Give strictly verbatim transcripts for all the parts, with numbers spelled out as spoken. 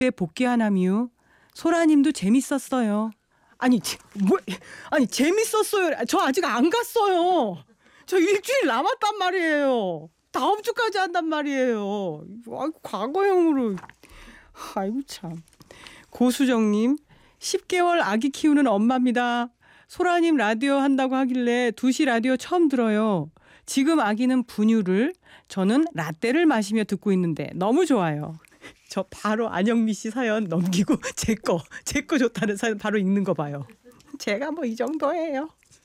복귀하나뮤. 소라님도 재밌었어요. 아니 뭐 아니 재밌었어요. 저 아직 안 갔어요. 저 일주일 남았단 말이에요. 다음 주까지 한단 말이에요. 아이고 과거형으로. 아이고 참. 고수정님, 십 개월 아기 키우는 엄마입니다. 소라님 라디오 한다고 하길래 두 시 라디오 처음 들어요. 지금 아기는 분유를, 저는 라떼를 마시며 듣고 있는데 너무 좋아요. 저 바로 안영미 씨 사연 넘기고 제 거, 제 거 좋다는 사연 바로 읽는 거 봐요. 제가 뭐 이 정도예요.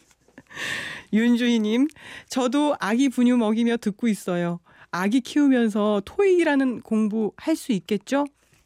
윤주희님, 저도 아기 분유 먹이며 듣고 있어요. 아기 키우면서 토익이라는 공부 할 수 있겠죠?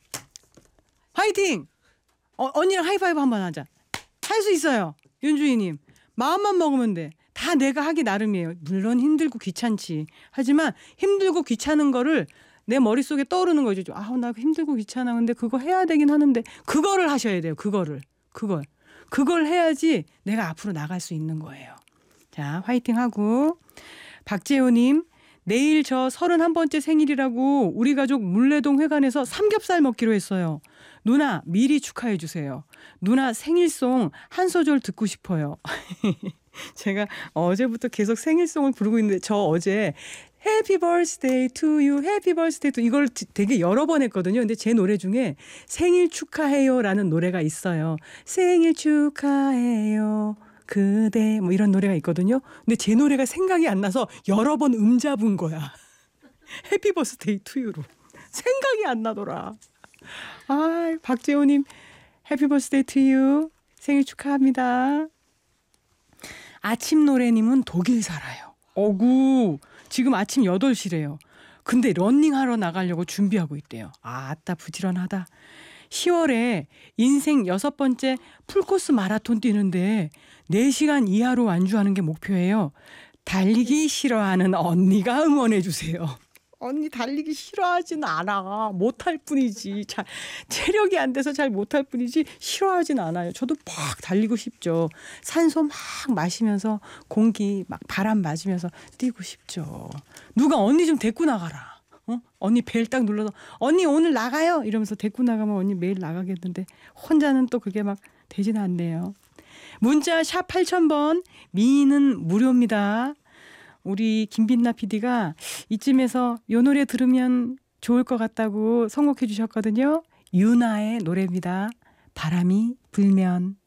화이팅! 어, 언니랑 하이파이브 한번 하자. 할 수 있어요. 윤주희님, 마음만 먹으면 돼. 다 내가 하기 나름이에요. 물론 힘들고 귀찮지. 하지만 힘들고 귀찮은 거를 내 머릿속에 떠오르는 거죠. 아, 나 힘들고 귀찮아. 근데 그거 해야 되긴 하는데 그거를 하셔야 돼요. 그거를. 그걸. 그걸 해야지 내가 앞으로 나갈 수 있는 거예요. 자, 화이팅하고. 박재호님, 내일 저 서른한 번째 생일이라고 우리 가족 물레동 회관에서 삼겹살 먹기로 했어요. 누나 미리 축하해 주세요. 누나 생일송 한 소절 듣고 싶어요. 제가 어제부터 계속 생일송을 부르고 있는데 저 어제 해피 버스데이 투 유, 해피 버스데이 투 이걸 되게 여러 번 했거든요. 근데 제 노래 중에 생일 축하해요라는 노래가 있어요. 생일 축하해요. 그대 뭐 이런 노래가 있거든요. 근데 제 노래가 생각이 안 나서 여러 번 음잡은 거야. 해피 버스데이 투 유로. 생각이 안 나더라. 아, 박재호님 해피 버스데이 투 유 생일 축하합니다. 아침 노래님은 독일 살아요. 어구, 지금 아침 여덟 시래요. 근데 러닝하러 나가려고 준비하고 있대요. 아, 아따 부지런하다. 시월에 인생 여섯 번째 풀코스 마라톤 뛰는데 네 시간 이하로 완주하는 게 목표예요. 달리기 싫어하는 언니가 응원해 주세요. 언니 달리기 싫어하진 않아. 못할 뿐이지. 잘 체력이 안 돼서 잘 못할 뿐이지 싫어하진 않아요. 저도 막 달리고 싶죠. 산소 막 마시면서 공기 막 바람 맞으면서 뛰고 싶죠. 누가 언니 좀 데리고 나가라. 어? 언니 벨 딱 눌러서 언니 오늘 나가요 이러면서 데리고 나가면 언니 매일 나가겠는데 혼자는 또 그게 막 되진 않네요. 문자 샵 팔천 번 미니는 무료입니다. 우리 김빛나 피디가 이쯤에서 이 노래 들으면 좋을 것 같다고 선곡해 주셨거든요. 유나의 노래입니다. 바람이 불면.